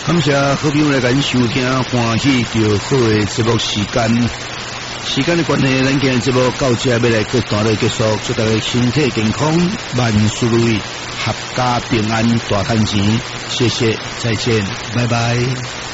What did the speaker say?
感谢好朋友来咱收听，欢喜就好的节目时间。时间的关系，咱今日节目到这要来个段落结束，祝大家身体健康，万事如意，阖家平安，大赚钱。谢谢，再见，拜拜。